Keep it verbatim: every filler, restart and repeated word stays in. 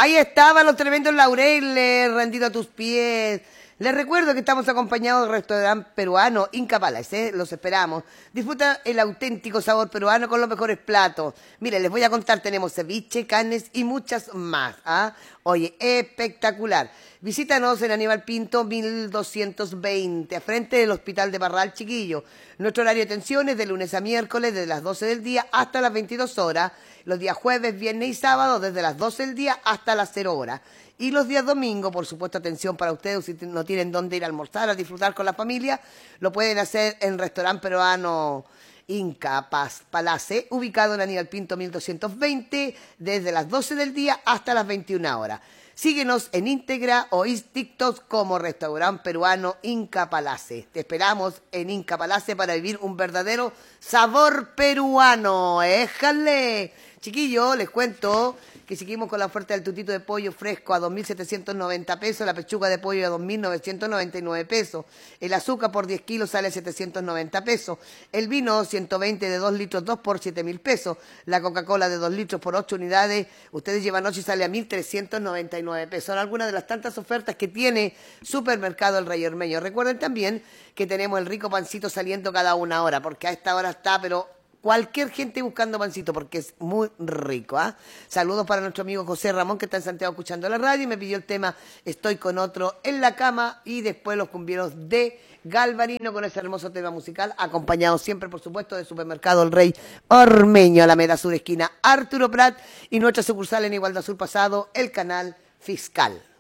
Ahí estaban los tremendos laureles rendidos a tus pies. Les recuerdo que estamos acompañados del restaurante peruano Inca Palace, ¿eh? Los esperamos. Disfruta el auténtico sabor peruano con los mejores platos. Miren, les voy a contar, tenemos ceviche, carnes y muchas más. ¿Ah? Oye, espectacular. Visítanos en Aníbal Pinto mil doscientos veinte, a frente del Hospital de Parral, chiquillo. Nuestro horario de atención es de lunes a miércoles, desde las doce del día hasta las veintidós horas. Los días jueves, viernes y sábado, desde las doce del día hasta las cero horas. Y los días domingo, por supuesto, atención para ustedes, si no tienen dónde ir a almorzar, a disfrutar con la familia, lo pueden hacer en el restaurante peruano Inca Palace, ubicado en Aníbal Pinto mil doscientos veinte, desde las doce del día hasta las veintiuna horas. Síguenos en Integra o TikTok como Restaurante Peruano Inca Palace. Te esperamos en Inca Palace para vivir un verdadero sabor peruano. ¡Éjale! Chiquillos, les cuento que seguimos con la oferta del tutito de pollo fresco a dos mil setecientos noventa pesos, la pechuga de pollo a dos mil novecientos noventa y nueve pesos, el azúcar por diez kilos sale a setecientos noventa pesos, el vino ciento veinte de dos litros, dos por siete mil pesos, la Coca-Cola de dos litros por ocho unidades, ustedes llevan ocho y sale a mil trescientos noventa y nueve pesos. Son algunas de las tantas ofertas que tiene Supermercado El Rey Ormeño. Recuerden también que tenemos el rico pancito saliendo cada una hora, porque a esta hora está, pero cualquier gente buscando pancito porque es muy rico. ¿Ah? Saludos para nuestro amigo José Ramón, que está en Santiago escuchando la radio y me pidió el tema Estoy con otro en la cama, y después los cumbieros de Galvarino con ese hermoso tema musical, acompañado siempre, por supuesto, de Supermercado El Rey Ormeño, Alameda Sur, esquina Arturo Prat, y nuestra sucursal en Igualdad Sur Pasado, el Canal Fiscal.